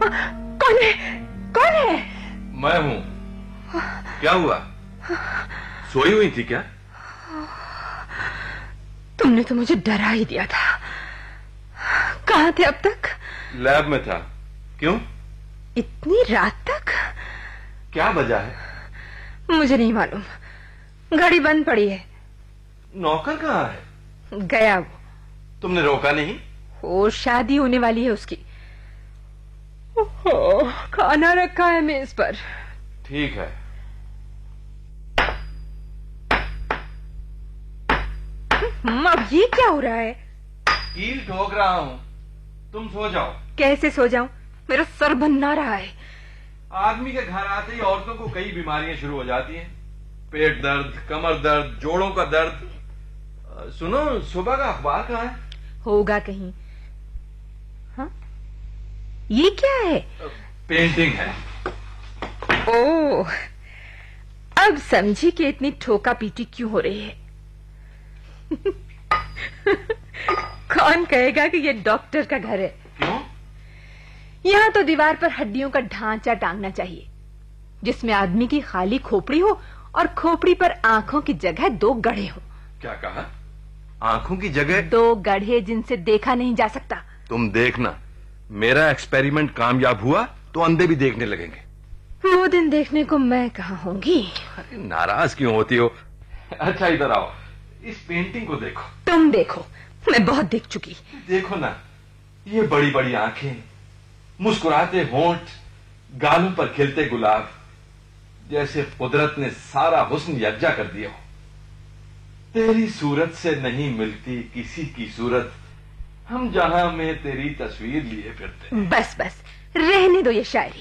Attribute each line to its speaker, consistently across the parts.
Speaker 1: कौन है? कौन है?
Speaker 2: मैं हूं। क्या हुआ? सोई हुई थी क्या?
Speaker 1: तुमने तो मुझे डरा ही दिया था। कहाँ थे अब तक?
Speaker 2: लैब में था। क्यों?
Speaker 1: इतनी रात तक?
Speaker 2: क्या वजह है?
Speaker 1: मुझे नहीं मालूम, गाड़ी बंद पड़ी है।
Speaker 2: नौकर कहाँ है?
Speaker 1: गया वो।
Speaker 2: तुमने रोका नहीं?
Speaker 1: वो शादी होने वाली है उसकी। ओह, खाना रखा है मेज पर।
Speaker 2: ठीक है।
Speaker 1: अब ये क्या हो रहा है?
Speaker 2: कील ठोक रहा हूं, तुम सो जाओ।
Speaker 1: कैसे सो जाऊं? मेरा सर भन्ना रहा है।
Speaker 2: आदमी के घर आते ही औरतों को कई बीमारियां शुरू हो जाती हैं। पेट दर्द, कमर दर्द, जोड़ों का दर्द। सुनो, सुबह का अखबार कहाँ है?
Speaker 1: होगा कहीं। हाँ, ये क्या है?
Speaker 2: पेंटिंग है।
Speaker 1: ओह, अब समझी कि इतनी ठोका पीटी क्यों हो रही है। कौन कहेगा कि ये डॉक्टर का घर है?
Speaker 2: क्यों?
Speaker 1: यहाँ तो दीवार पर हड्डियों का ढांचा टांगना चाहिए, जिसमें आदमी की खाली खोपड़ी हो और खोपड़ी पर आंखों की जगह 2 गड्ढे हो।
Speaker 2: क्या कहा? आंखों की जगह
Speaker 1: 2 गड्ढे जिनसे देखा नहीं जा सकता।
Speaker 2: तुम देखना, मेरा एक्सपेरिमेंट कामयाब हुआ तो अंधे भी देखने लगेंगे।
Speaker 1: वो दिन देखने को मैं कहाँ होंगी।
Speaker 2: अरे नाराज क्यों होती हो? अच्छा इधर आओ, इस पेंटिंग को देखो।
Speaker 1: तुम देखो, मैं बहुत देख चुकी।
Speaker 2: देखो ना, ये बड़ी बड़ी आंखें, मुस्कुराते होंठ, गालों पर खिलते गुलाब, जैसे कुदरत ने सारा हुस्न यकजा कर दिया हो। तेरी सूरत से नहीं मिलती किसी की सूरत, हम जहां में तेरी तस्वीर लिए फिरते।
Speaker 1: बस बस, रहने दो ये शायरी।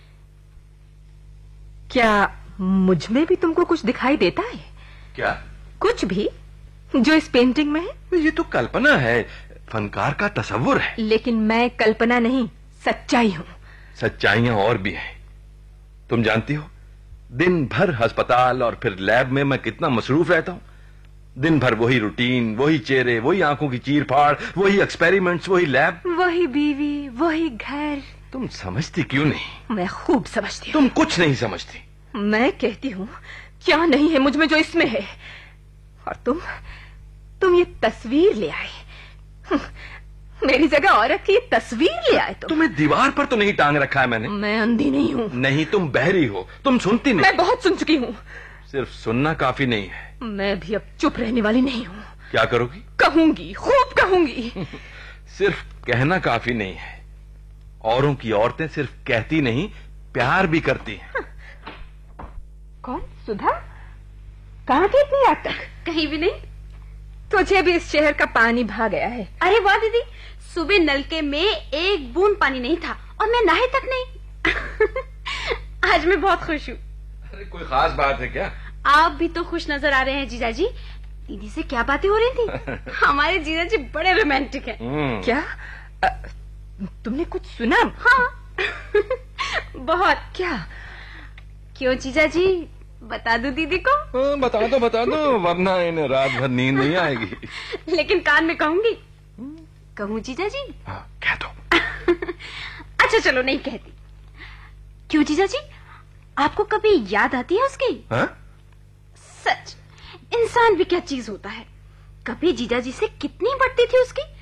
Speaker 1: क्या मुझ में भी तुमको कुछ दिखाई देता है?
Speaker 2: क्या?
Speaker 1: कुछ भी जो इस पेंटिंग में है?
Speaker 2: ये तो कल्पना है, फनकार का तसव्वुर है।
Speaker 1: लेकिन मैं कल्पना नहीं, सच्चाई हूँ।
Speaker 2: सच्चाइयां और भी हैं। तुम जानती हो, दिन भर अस्पताल और फिर लैब में मैं कितना मसरूफ रहता हूं। दिन भर वही रूटीन, वही चेहरे, वही आंखों की चीर फाड़, वही एक्सपेरिमेंट्स, वही लैब,
Speaker 1: वही बीवी, वही घर।
Speaker 2: तुम समझती क्यों नहीं?
Speaker 1: मैं खूब समझती हूँ।
Speaker 2: तुम कुछ नहीं समझती।
Speaker 1: मैं कहती हूँ, क्या नहीं है मुझ में जो इसमें है। और तुम ये तस्वीर ले आए। मेरी जगह औरत की तस्वीर ले आए।
Speaker 2: तुम्हें दीवार पर तो नहीं टांग रखा है मैंने।
Speaker 1: मैं अंधी नहीं हूँ।
Speaker 2: नहीं, तुम बहरी हो, तुम सुनती नहीं।
Speaker 1: मैं बहुत सुन चुकी हूँ।
Speaker 2: सिर्फ सुनना काफी नहीं है।
Speaker 1: मैं भी अब चुप रहने वाली नहीं हूँ।
Speaker 2: क्या करोगी?
Speaker 1: कहूंगी, खूब कहूंगी।
Speaker 2: सिर्फ कहना काफी नहीं है। औरों की औरतें सिर्फ कहती नहीं, प्यार भी करती हैं।
Speaker 1: कौन? सुधा? कहाँ थी इतनी रात तक?
Speaker 3: कहीं भी नहीं।
Speaker 1: तुझे भी इस शहर का पानी भा गया है।
Speaker 3: अरे वाह दीदी, सुबह नलके में 1 बूंद पानी नहीं था और मैं नहाई तक नहीं। आज मैं बहुत खुश हूँ।
Speaker 2: अरे कोई खास बात है क्या?
Speaker 3: आप भी तो खुश नजर आ रहे हैं जीजाजी। दीदी से क्या बातें हो रही थी? हमारे जीजाजी बड़े रोमांटिक हैं।
Speaker 1: क्या? तुमने कुछ सुना?
Speaker 3: हाँ। बहुत।
Speaker 1: क्या?
Speaker 3: क्यों जीजाजी, बता दो दीदी को?
Speaker 2: बता दो, वरना इन्हें रात भर नींद नहीं आएगी।
Speaker 3: लेकिन कान में कहूंगी। कहूँ जीजाजी?
Speaker 2: हाँ, कह दो।
Speaker 3: अच्छा चलो, नहीं कहती। क्यों जीजाजी, आपको कभी याद आती है उसकी?
Speaker 2: हाँ?
Speaker 3: सच, इंसान भी क्या चीज होता है। कभी जीजाजी से कितनी बढ़ती थी उसकी।